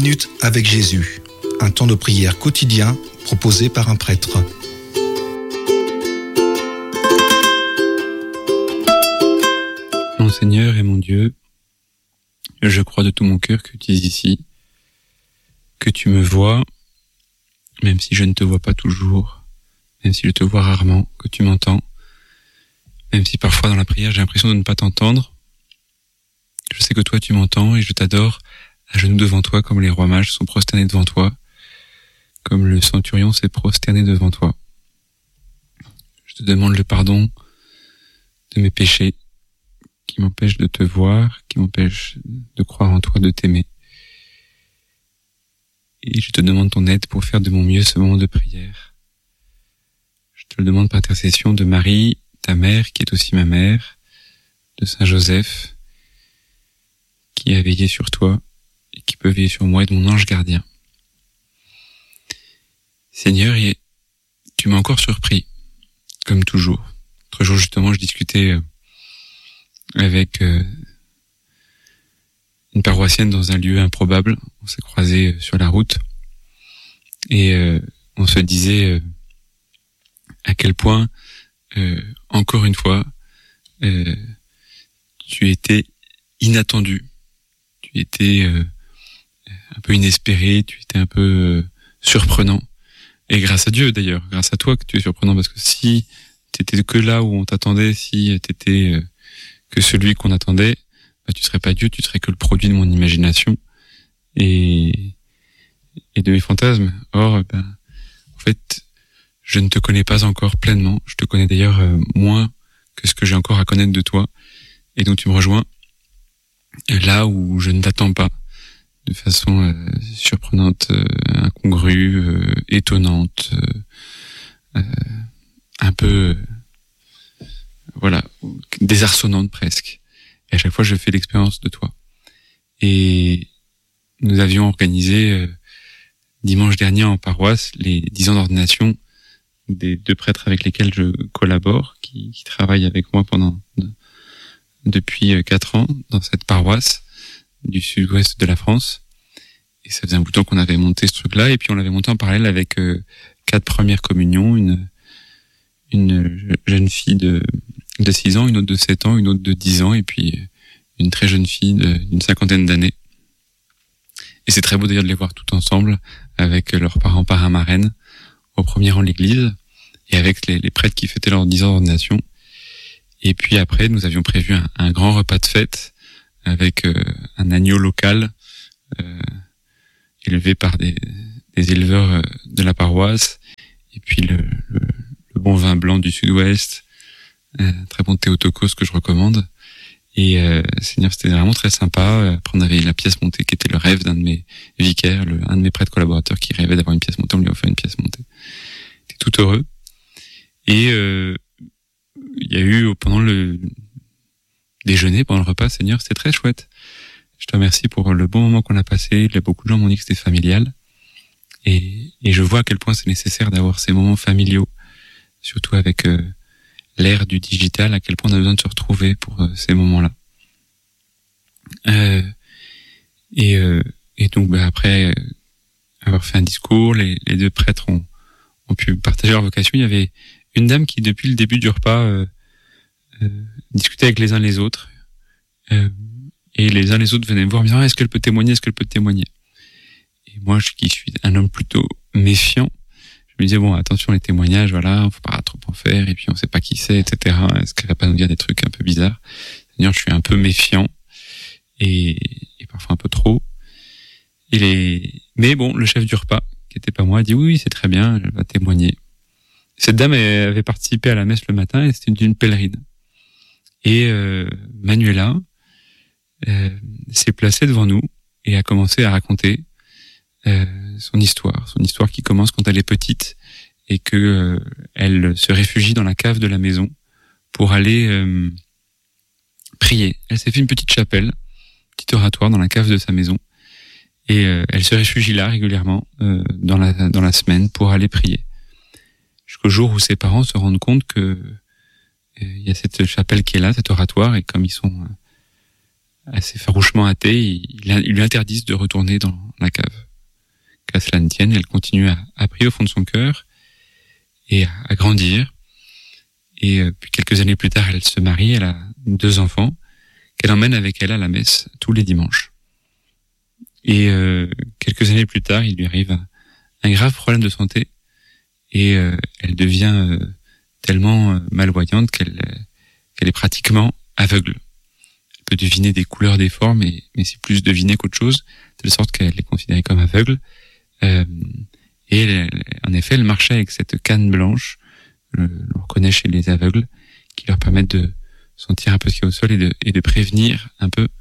minutes avec Jésus, un temps de prière quotidien proposé par un prêtre. Mon Seigneur et mon Dieu, je crois de tout mon cœur que tu es ici, que tu me vois, même si je ne te vois pas toujours, même si je te vois rarement, que tu m'entends, même si parfois dans la prière j'ai l'impression de ne pas t'entendre. Je sais que toi tu m'entends et je t'adore à genoux devant toi comme les rois mages sont prosternés devant toi, comme le centurion s'est prosterné devant toi. Je te demande le pardon de mes péchés qui m'empêchent de te voir, qui m'empêchent de croire en toi, de t'aimer. Et je te demande ton aide pour faire de mon mieux ce moment de prière. Je te le demande par intercession de Marie, ta mère, qui est aussi ma mère, de Saint Joseph, qui a veillé sur toi et qui peut veiller sur moi, et de mon ange gardien. Seigneur, tu m'as encore surpris, comme toujours. L'autre jour, justement, je discutais avec une paroissienne dans un lieu improbable. On s'est croisés sur la route et on se disait à quel point, encore une fois, tu étais inattendu. Tu étais un peu inespéré, tu étais un peu surprenant. Et grâce à Dieu d'ailleurs, grâce à toi que tu es surprenant, parce que si t'étais que là où on t'attendait, si t'étais que celui qu'on attendait, bah, tu serais pas Dieu, tu serais que le produit de mon imagination et de mes fantasmes. Or, en fait, je ne te connais pas encore pleinement. Je te connais d'ailleurs moins que ce que j'ai encore à connaître de toi. Et donc tu me rejoins là où je ne t'attends pas, de façon surprenante, incongrue, étonnante, un peu, voilà, désarçonnante presque. Et à chaque fois, je fais l'expérience de toi. Et nous avions organisé dimanche dernier en paroisse les 10 ans d'ordination des 2 prêtres avec lesquels je collabore, qui travaillent avec moi depuis 4 ans dans cette paroisse du sud-ouest de la France. Et ça faisait un bout de temps qu'on avait monté ce truc-là, et puis on l'avait monté en parallèle avec 4 premières communions, une jeune fille de 6 ans, une autre de 7 ans, une autre de 10 ans, et puis une très jeune fille d'une 50aine d'années. Et c'est très beau d'ailleurs de les voir tout ensemble, avec leurs parents, parrains, marraines, au premier rang de l'église, et avec les prêtres qui fêtaient leurs 10 ans d'ordination. Et puis après, nous avions prévu un grand repas de fête, avec un agneau local, élevé par des éleveurs de la paroisse, et puis le bon vin blanc du sud-ouest, très bon Théotokos que je recommande. Et Seigneur, c'était vraiment très sympa. Après, on avait la pièce montée qui était le rêve d'un de mes vicaires, un de mes prêtres collaborateurs qui rêvait d'avoir une pièce montée. On lui a offert une pièce montée. Il était tout heureux. Et il y a eu pendant le déjeuner, pendant le repas, Seigneur, c'était très chouette. Je te remercie pour le bon moment qu'on a passé. Beaucoup de gens m'ont dit que c'était familial. Et je vois à quel point c'est nécessaire d'avoir ces moments familiaux, surtout avec l'ère du digital, à quel point on a besoin de se retrouver pour ces moments-là. Et donc après avoir fait un discours, les 2 prêtres ont pu partager leur vocation. Il y avait une dame qui, depuis le début du repas, discutait avec les uns les autres. Et les uns les autres venaient me voir en me disant « Est-ce qu'elle peut témoigner ? Est-ce qu'elle peut témoigner ?» Et moi, qui suis un homme plutôt méfiant, je me disais « Bon, attention, les témoignages, voilà, faut pas trop en faire, et puis on sait pas qui c'est, etc. Est-ce qu'elle va pas nous dire des trucs un peu bizarres ?» D'ailleurs, je suis un peu méfiant, et parfois un peu trop. Mais bon, le chef du repas, qui était pas moi, a dit « Oui, c'est très bien, elle va témoigner. » Cette dame avait participé à la messe le matin, et c'était une pèlerine. Et Manuela s'est placée devant nous et a commencé à raconter son histoire qui commence quand elle est petite et que elle se réfugie dans la cave de la maison pour aller prier. Elle s'est fait une petite chapelle, petit oratoire dans la cave de sa maison, et elle se réfugie là régulièrement dans la semaine pour aller prier. Jusqu'au jour où ses parents se rendent compte que il y a cette chapelle qui est là, cet oratoire, et comme ils sont assez farouchement athée, ils lui interdisent de retourner dans la cave. Qu'à cela ne tienne, elle continue à prier au fond de son cœur et à grandir. Et puis quelques années plus tard, elle se marie, elle a 2 enfants qu'elle emmène avec elle à la messe tous les dimanches. Et quelques années plus tard, il lui arrive un grave problème de santé et elle devient tellement malvoyante qu'elle est pratiquement aveugle. Elle peut deviner des couleurs, des formes, mais c'est plus deviner qu'autre chose, de telle sorte qu'elle est considérée comme aveugle. Et en effet, elle marchait avec cette canne blanche, on reconnaît chez les aveugles, qui leur permettent de sentir un peu ce qu'il y a au sol et de prévenir un peu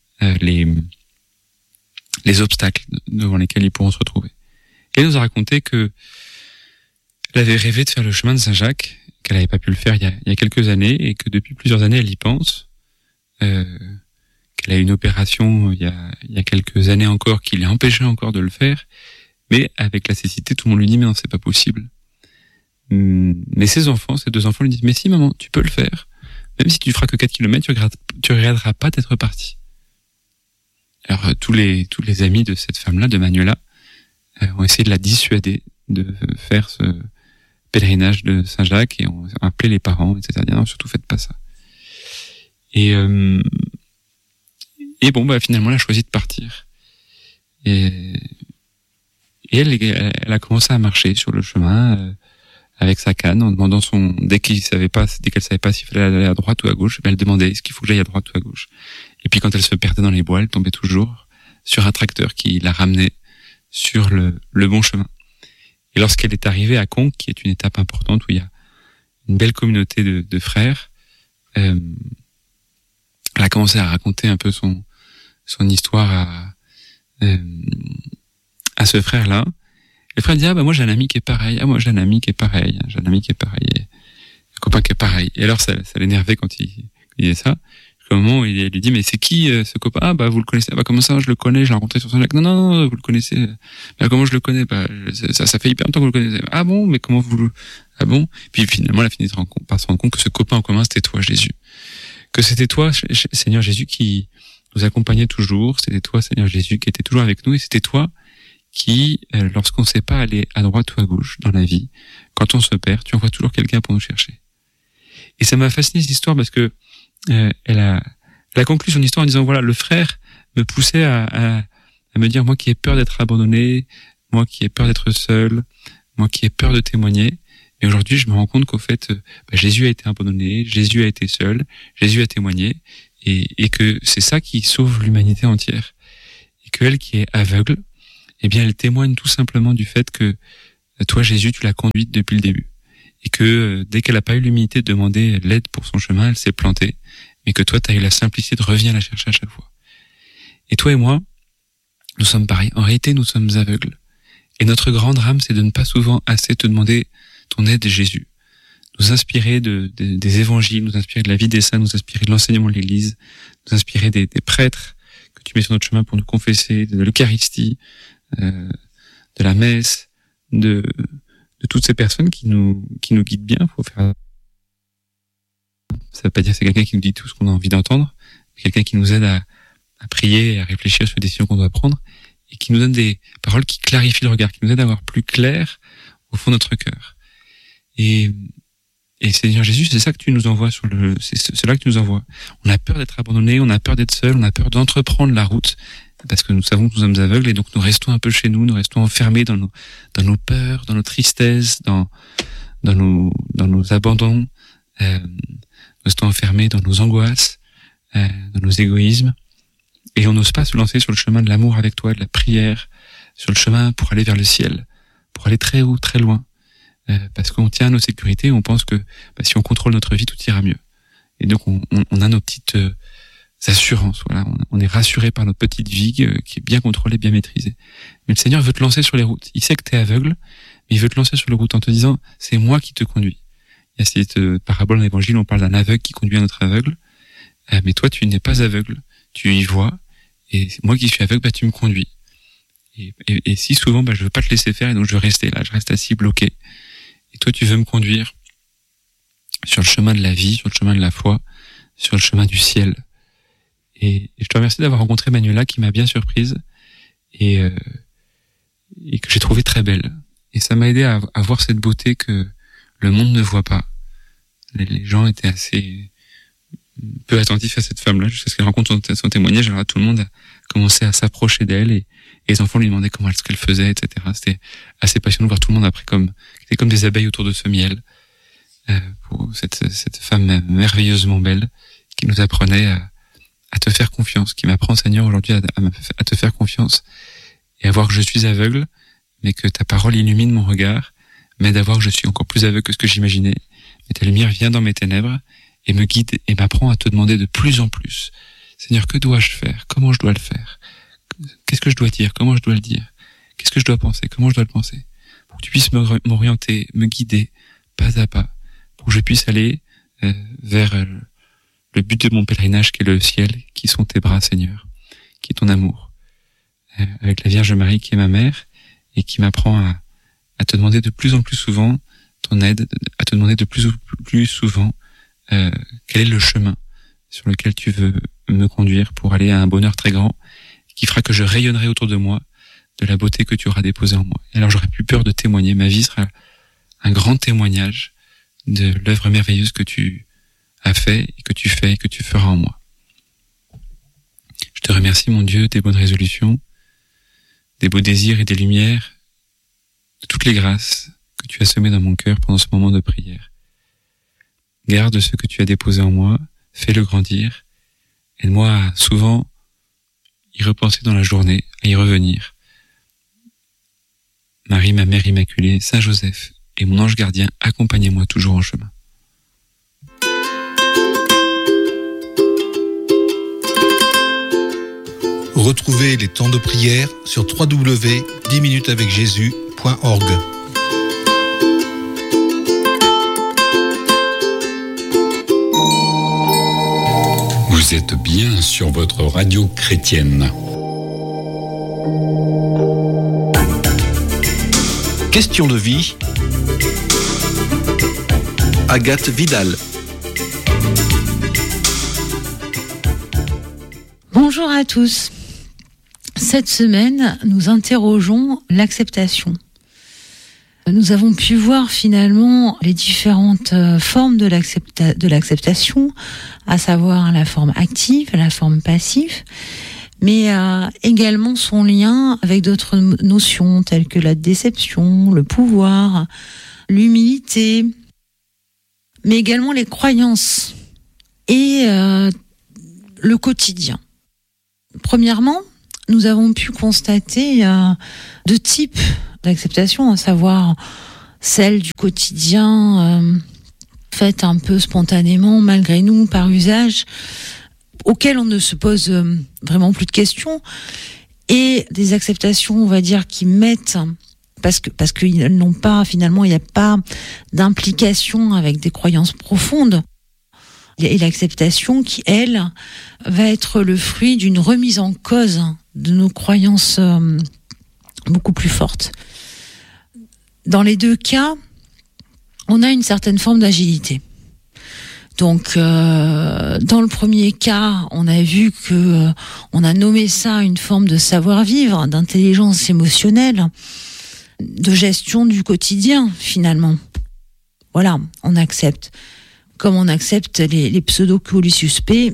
les obstacles devant lesquels ils pourront se retrouver. Et elle nous a raconté que elle avait rêvé de faire le chemin de Saint-Jacques, qu'elle n'avait pas pu le faire il y a quelques années, et que depuis plusieurs années, elle y pense, qu'elle a eu une opération il y a quelques années encore qui l'a empêché encore de le faire, mais avec la cécité, tout le monde lui dit mais non, c'est pas possible. Mais ces 2 enfants lui disent mais si maman, tu peux le faire, même si tu feras que 4 km, tu regretteras pas d'être parti. Alors tous les amis de cette femme-là, de Manuela, ont essayé de la dissuader de faire ce pèlerinage de Saint-Jacques et ont appelé les parents, etc. Non, surtout faites pas ça. Et bon, finalement, elle a choisi de partir. Et elle a commencé à marcher sur le chemin avec sa canne en demandant dès qu'elle savait pas s'il fallait aller à droite ou à gauche, elle demandait est-ce qu'il faut que j'aille à droite ou à gauche. Et puis quand elle se perdait dans les bois, elle tombait toujours sur un tracteur qui la ramenait sur le bon chemin. Et lorsqu'elle est arrivée à Conques, qui est une étape importante où il y a une belle communauté de frères, elle a commencé à raconter un peu son histoire à ce frère-là. Le frère dit moi j'ai un ami qui est pareil. Moi j'ai un ami qui est pareil. J'ai un ami qui est pareil. Un copain qui est pareil. Et alors ça l'énervait quand il disait ça. Au moment où il lui dit mais c'est qui ce copain? Vous le connaissez? Comment ça je le connais? Je l'ai rencontré sur Saint-Jacques. Non, vous le connaissez. Comment je le connais? Ça fait hyper longtemps que vous le connaissez. Ah bon, mais comment ah bon? Puis finalement elle a fini par se rendre compte que ce copain en commun c'était toi Jésus. Que c'était toi Seigneur Jésus qui nous accompagnait toujours. C'était toi Seigneur Jésus qui était toujours avec nous et c'était toi qui, lorsqu'on ne sait pas aller à droite ou à gauche dans la vie, quand on se perd, tu envoies toujours quelqu'un pour nous chercher. Et ça m'a fasciné cette histoire parce que elle a conclu son histoire en disant voilà, le frère me poussait à me dire moi qui ai peur d'être abandonné, moi qui ai peur d'être seul, moi qui ai peur de témoigner. Et aujourd'hui, je me rends compte qu'au fait, Jésus a été abandonné, Jésus a été seul, Jésus a témoigné, et que c'est ça qui sauve l'humanité entière. Et qu'elle qui est aveugle, eh bien, elle témoigne tout simplement du fait que toi, Jésus, tu l'as conduite depuis le début. Et que dès qu'elle n'a pas eu l'humilité de demander l'aide pour son chemin, elle s'est plantée. Mais que toi, tu as eu la simplicité de revenir la chercher à chaque fois. Et toi et moi, nous sommes pareils. En réalité, nous sommes aveugles. Et notre grande drame, c'est de ne pas souvent assez te demander ton aide, Jésus. Nous inspirer des évangiles, nous inspirer de la vie des saints, nous inspirer de l'enseignement de l'Église, nous inspirer des prêtres que tu mets sur notre chemin pour nous confesser, de l'Eucharistie, de la messe, de toutes ces personnes qui nous guident bien. Faut faire. Ça veut pas dire que c'est quelqu'un qui nous dit tout ce qu'on a envie d'entendre, mais quelqu'un qui nous aide à prier et à réfléchir sur les décisions qu'on doit prendre et qui nous donne des paroles qui clarifient le regard, qui nous aident à voir plus clair au fond de notre cœur. Et Seigneur Jésus, c'est ça que tu nous envoies c'est là que tu nous envoies. On a peur d'être abandonné, on a peur d'être seul, on a peur d'entreprendre la route, parce que nous savons que nous sommes aveugles et donc nous restons un peu chez nous restons enfermés dans nos peurs, dans nos tristesses, dans nos abandons, nous restons enfermés dans nos angoisses, dans nos égoïsmes, et on n'ose pas se lancer sur le chemin de l'amour avec toi, de la prière, sur le chemin pour aller vers le ciel, pour aller très haut, très loin. Parce qu'on tient à nos sécurités, on pense que si on contrôle notre vie, tout ira mieux. Et donc on a nos petites assurances, voilà, on est rassuré par notre petite vie qui est bien contrôlée, bien maîtrisée. Mais le Seigneur veut te lancer sur les routes. Il sait que tu es aveugle, mais il veut te lancer sur les routes en te disant c'est moi qui te conduis. Il y a cette parabole dans l'Évangile, on parle d'un aveugle qui conduit un autre aveugle, mais toi tu n'es pas aveugle, tu y vois, et moi qui suis aveugle, tu me conduis. Et si souvent je veux pas te laisser faire et donc je veux rester là, je reste assis bloqué. Et toi, tu veux me conduire sur le chemin de la vie, sur le chemin de la foi, sur le chemin du ciel. Et je te remercie d'avoir rencontré Manuela, qui m'a bien surprise et que j'ai trouvé très belle. Et ça m'a aidé à voir cette beauté que le monde ne voit pas. Les gens étaient assez peu attentifs à cette femme-là, jusqu'à ce qu'elle rencontre son témoignage. Alors là, tout le monde a commencé à s'approcher d'elle et les enfants lui demandaient ce qu'elle faisait, etc. C'était assez passionnant de voir tout le monde après c'était comme des abeilles autour de ce miel, pour cette femme merveilleusement belle qui nous apprenait à te faire confiance, qui m'apprend, Seigneur, aujourd'hui à te faire confiance et à voir que je suis aveugle, mais que ta parole illumine mon regard, m'aide à voir que je suis encore plus aveugle que ce que j'imaginais, mais ta lumière vient dans mes ténèbres et me guide et m'apprend à te demander de plus en plus. Seigneur, que dois-je faire? Comment je dois le faire? Qu'est-ce que je dois dire? Comment je dois le dire? Qu'est-ce que je dois penser? Comment je dois le penser? Pour que tu puisses m'orienter, me guider, pas à pas, pour que je puisse aller vers le but de mon pèlerinage qui est le ciel, qui sont tes bras, Seigneur, qui est ton amour, avec la Vierge Marie qui est ma mère et qui m'apprend à te demander de plus en plus souvent ton aide, à te demander de plus en plus souvent quel est le chemin sur lequel tu veux me conduire pour aller à un bonheur très grand qui fera que je rayonnerai autour de moi de la beauté que tu auras déposée en moi. Et alors j'aurais plus peur de témoigner, ma vie sera un grand témoignage de l'œuvre merveilleuse que tu as fait et que tu fais et que tu feras en moi. Je te remercie, mon Dieu, des bonnes résolutions, des beaux désirs et des lumières, de toutes les grâces que tu as semées dans mon cœur pendant ce moment de prière. Garde ce que tu as déposé en moi, fais-le grandir, aide-moi à souvent y repenser dans la journée, à y revenir. Marie, ma mère immaculée, Saint Joseph et mon ange gardien, accompagnez-moi toujours en chemin. Retrouvez les temps de prière sur www.10minutesavecjésus.org. Vous êtes bien sur votre radio chrétienne. Question de vie. Agathe Vidal. Bonjour à tous. Cette semaine, nous interrogeons l'acceptation. Nous avons pu voir finalement les différentes formes de l'acceptation, à savoir la forme active, la forme passive, mais également son lien avec d'autres notions telles que la déception, le pouvoir, l'humilité, mais également les croyances et le quotidien. Premièrement, nous avons pu constater deux types d'acceptation, à savoir celle du quotidien faite un peu spontanément, malgré nous, par usage, auquel on ne se pose vraiment plus de questions, et des acceptations, on va dire, qui mettent, parce qu'ils n'ont pas, finalement, il n'y a pas d'implication avec des croyances profondes, et l'acceptation qui, elle, va être le fruit d'une remise en cause de nos croyances beaucoup plus fortes. Dans les deux cas, on a une certaine forme d'agilité. Donc, dans le premier cas, on a vu que on a nommé ça une forme de savoir-vivre, d'intelligence émotionnelle, de gestion du quotidien, finalement. Voilà, on accepte. Comme on accepte les pseudo-colis suspects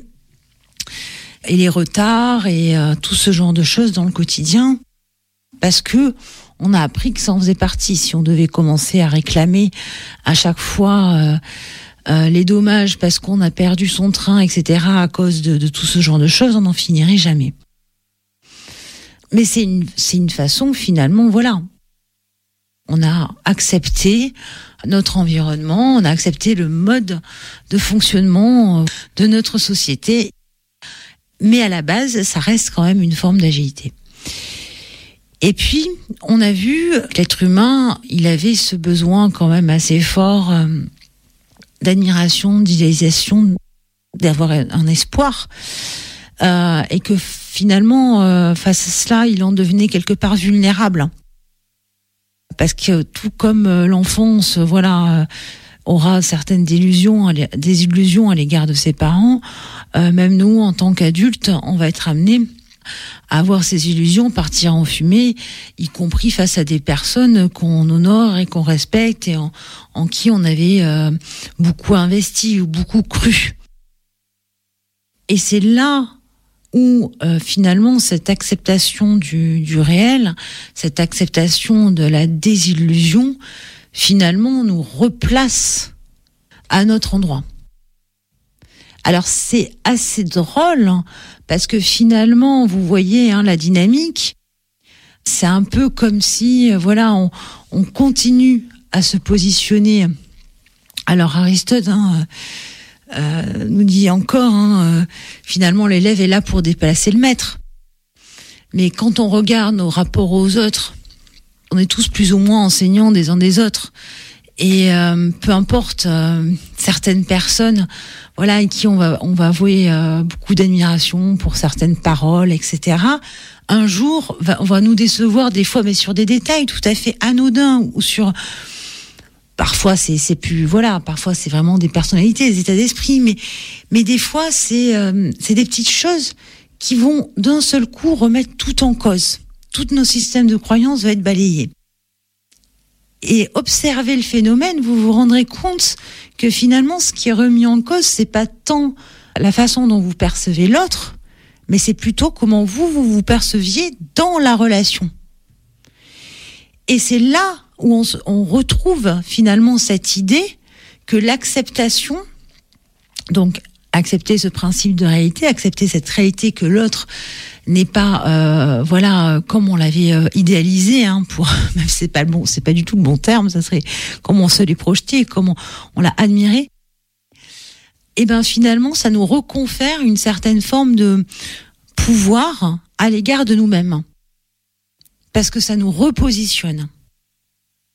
et les retards et tout ce genre de choses dans le quotidien, parce que on a appris que ça en faisait partie. Si on devait commencer à réclamer à chaque fois les dommages parce qu'on a perdu son train, etc., à cause de tout ce genre de choses, on n'en finirait jamais. Mais c'est une façon, finalement, voilà. On a accepté notre environnement, on a accepté le mode de fonctionnement de notre société. Mais à la base, ça reste quand même une forme d'agilité. Et puis, on a vu que l'être humain, il avait ce besoin quand même assez fort d'admiration, d'idéalisation, d'avoir un espoir. Et que finalement, face à cela, il en devenait quelque part vulnérable. Parce que tout comme l'enfance, voilà, aura certaines désillusions à l'égard de ses parents, même nous, en tant qu'adultes, on va être amenés à avoir ces illusions partir en fumée, y compris face à des personnes qu'on honore et qu'on respecte et en qui on avait beaucoup investi ou beaucoup cru. Et c'est là où finalement cette acceptation du réel, cette acceptation de la désillusion, finalement nous replace à notre endroit. Alors c'est assez drôle parce que finalement, vous voyez la dynamique, c'est un peu comme si on continue à se positionner. Alors Aristote nous dit encore, finalement l'élève est là pour déplacer le maître. Mais quand on regarde nos rapports aux autres, on est tous plus ou moins enseignants des uns des autres. Et peu importe certaines personnes, à qui on va avouer beaucoup d'admiration pour certaines paroles, etc. Un jour, on va nous décevoir des fois, mais sur des détails tout à fait anodins ou sur. Parfois c'est plus parfois c'est vraiment des personnalités, des états d'esprit, mais des fois c'est des petites choses qui vont d'un seul coup remettre tout en cause. Tous nos systèmes de croyances vont être balayés. Et observer le phénomène, vous vous rendrez compte que finalement, ce qui est remis en cause, c'est pas tant la façon dont vous percevez l'autre, mais c'est plutôt comment vous perceviez dans la relation. Et c'est là où on retrouve finalement cette idée que l'acceptation, donc accepter ce principe de réalité, accepter cette réalité que l'autre n'est pas comme on l'avait idéalisé pour même c'est pas du tout le bon terme, ça serait comme on se l'est projeté, comme on l'a admiré. Et finalement ça nous reconfère une certaine forme de pouvoir à l'égard de nous-mêmes parce que ça nous repositionne.